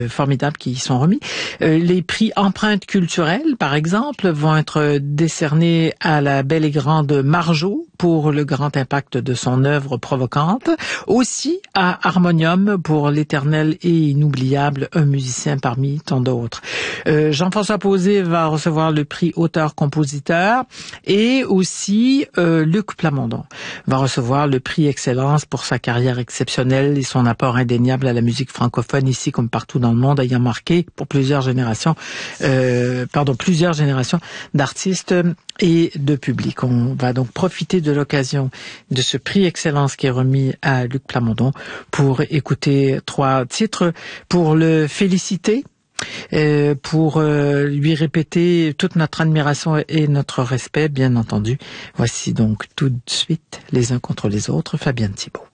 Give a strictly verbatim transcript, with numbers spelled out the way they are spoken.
formidables qui y sont remis. Euh, les prix empreintes culturelles, par exemple, vont être décernés à la belle et grande Marjo pour le grand impact de son œuvre provocante, aussi à Harmonium pour l'éternel et inoubliable Un musicien parmi tant d'autres. Euh, Jean-François Posé va recevoir le prix auteur-compositeur et aussi euh, Luc Plamondon va recevoir le prix Excellence pour sa carrière exceptionnelle et son apport indéniable à la musique francophone ici comme partout dans le monde, ayant marqué pour plusieurs générations, euh, pardon, plusieurs générations d'artistes et de public. On va donc profiter de l'occasion de ce prix Excellence qui est remis à Luc Plamondon pour écouter trois titres, pour le féliciter, euh, pour euh, lui répéter toute notre admiration et notre respect, bien entendu. Voici donc tout de suite Les uns contre les autres, Fabienne Thibault.